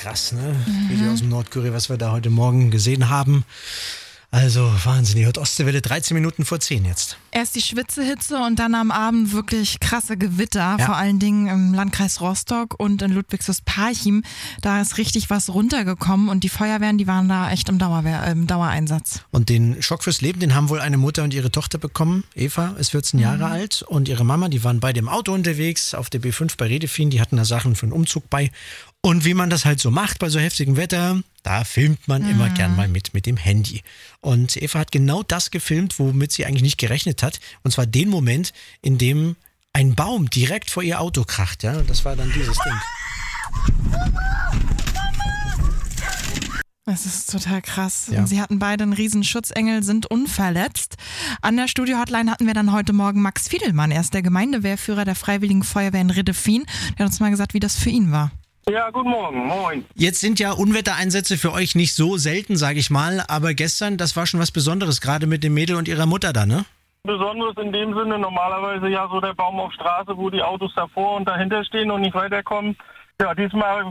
krass, ne? Video aus dem Nordkorea, was wir da heute Morgen gesehen haben. Also Wahnsinn, ihr hört Ostseewelle 13 Minuten vor 10 jetzt. Erst die Schwitzehitze und dann am Abend wirklich krasse Gewitter, vor allen Dingen im Landkreis Rostock und in Ludwigshaus-Parchim. Da ist richtig was runtergekommen und die Feuerwehren, die waren da echt im Dauereinsatz. Und den Schock fürs Leben, den haben wohl eine Mutter und ihre Tochter bekommen. Eva ist 14 Jahre alt und ihre Mama, die waren beide im Auto unterwegs auf der B5 bei Redefin. Die hatten da Sachen für einen Umzug bei. Und wie man das halt so macht bei so heftigem Wetter, da filmt man immer gern mal mit dem Handy. Und Eva hat genau das gefilmt, womit sie eigentlich nicht gerechnet hat. Und zwar den Moment, in dem ein Baum direkt vor ihr Auto kracht. Ja, das war dann dieses Ding. Das ist total krass. Ja. Und sie hatten beide einen riesen Schutzengel, sind unverletzt. An der Studio-Hotline hatten wir dann heute Morgen Max Fiedelmann. Er ist der Gemeindewehrführer der Freiwilligen Feuerwehr in Redefin. Der hat uns mal gesagt, wie das für ihn war. Ja, guten Morgen, moin. Jetzt sind ja Unwettereinsätze für euch nicht so selten, sage ich mal. Aber gestern, das war schon was Besonderes, gerade mit dem Mädel und ihrer Mutter da, ne? Besonderes in dem Sinne, normalerweise ja so der Baum auf Straße, wo die Autos davor und dahinter stehen und nicht weiterkommen. Ja, diesmal